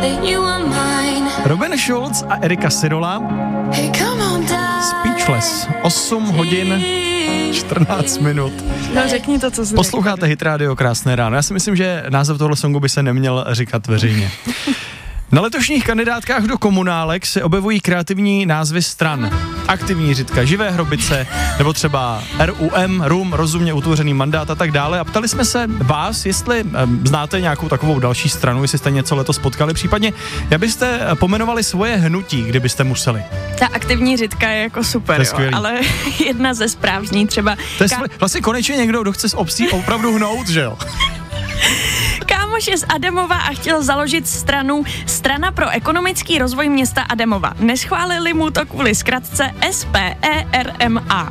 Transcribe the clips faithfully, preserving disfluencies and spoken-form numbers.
Robin Schulz a Erika Sirola. Speechless. osm hodin čtrnáct minut. No řekni to, co jsi Posloucháte Hit Radio, krásné ráno. Já si myslím, že název tohle songu by se neměl říkat veřejně. Na letošních kandidátkách do komunálek se objevují kreativní názvy stran. Aktivní řitka, živé hrobice, nebo třeba R U M, rum, rozumně utvořený mandát a tak dále. A ptali jsme se vás, jestli um, znáte nějakou takovou další stranu, jestli jste něco letos potkali, případně jak byste pomenovali svoje hnutí, kdybyste museli. Ta aktivní řitka je jako super, je jo, ale jedna ze zpráv zní třeba... To je Ka- vlastně konečně někdo, kdo chce z obcí opravdu hnout, že jo? Kámoš je z Adamova a chtěl založit stranu Strana pro ekonomický rozvoj města Adamova. Neschválili mu to kvůli zkratce S P E R M A.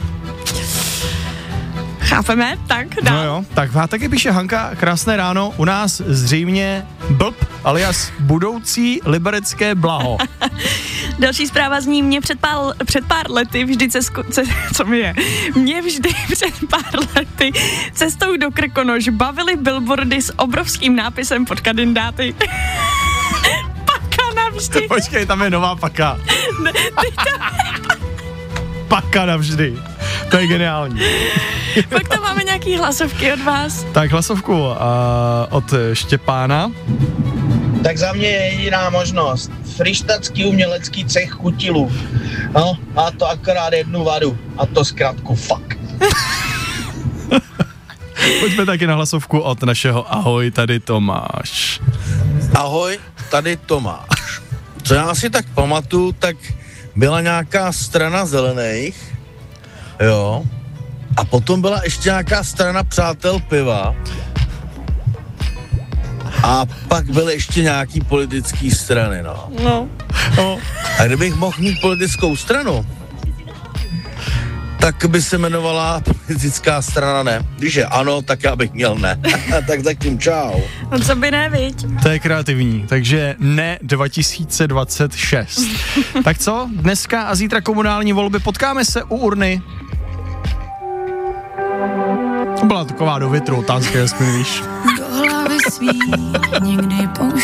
Chápeme? Tak, dál. No jo, tak vám taky píše Hanka, krásné ráno, u nás zřejmě blb, alias budoucí liberecké blaho. Další zpráva zní, mě před pár, před pár lety vždy cesku, ce, co mi je, mě vždy před pár lety cestou do Krkonoš bavily billboardy s obrovským nápisem pod kandidáty. Paka navždy. Počkej, tam je nová paka. Ne, ty to... Paka navždy. To je geniální. Pak tam máme nějaký hlasovky od vás. Tak hlasovku uh, od Štěpána. Tak za mě je jediná možnost. Frištatský umělecký cech kutilů. No, a to akorát jednu vadu. A to zkrátku fuck. Pojďme taky na hlasovku od našeho ahoj, tady Tomáš. Ahoj, tady Tomáš. Co já si tak pamatuju, tak byla nějaká strana zelených, jo, a potom byla ještě nějaká strana přátel piva a pak byly ještě nějaký politický strany, no. No. no. A kdybych mohl mít politickou stranu, tak by se jmenovala politická strana ne. Když je ano, tak já bych měl ne. Tak zatím čau. No co by ne, viď? To je kreativní, takže ne dva tisíce dvacet šest. Tak co? Dneska a zítra komunální volby, potkáme se u urny. To byla taková do větru otázka, jasně víš. Do hlavy svý někdy pouští.